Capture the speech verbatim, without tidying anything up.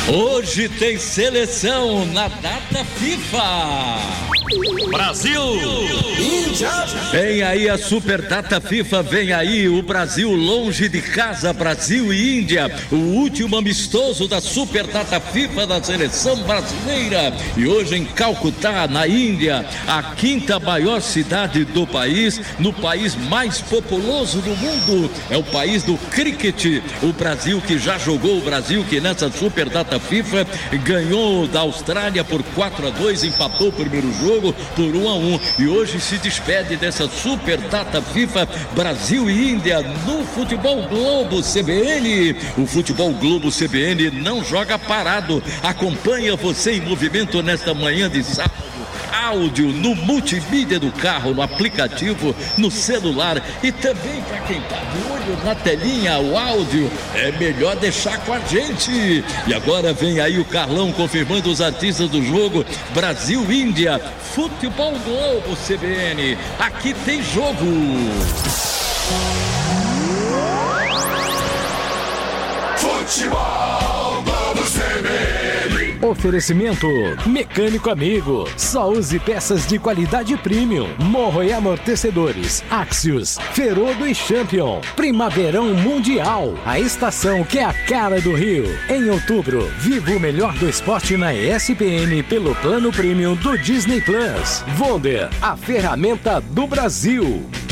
Hoje tem seleção na data FIFA. Brasil! Vem aí a Super Data FIFA, vem aí o Brasil longe de casa, Brasil e Índia, o último amistoso da Super Data FIFA da seleção brasileira. E hoje em Calcutá, na Índia, a quinta maior cidade do país, no país mais populoso do mundo, é o país do cricket. O Brasil que já jogou, o Brasil que nessa Super Data FIFA ganhou da Austrália por quatro a dois, empatou o primeiro jogo por um a um e hoje se despede dessa Super Data FIFA Brasil e Índia no Futebol Globo C B N. O Futebol Globo C B N não joga parado, acompanha você em movimento nesta manhã de sábado. Áudio no multimídia do carro, no aplicativo, no celular e também para quem tá de olho na telinha, o áudio é melhor deixar com a gente. E agora vem aí o Carlão confirmando os artistas do jogo Brasil-Índia, Futebol Globo C B N. Aqui tem jogo. Futebol Globo C B N. Oferecimento Mecânico Amigo. Só use peças de qualidade premium. Morro e amortecedores. Axios, Ferodo e Champion. Primaverão Mundial. A estação que é a cara do Rio. Em outubro, viva o melhor do esporte na E S P N pelo plano premium do Disney Plus. Wonder, a ferramenta do Brasil.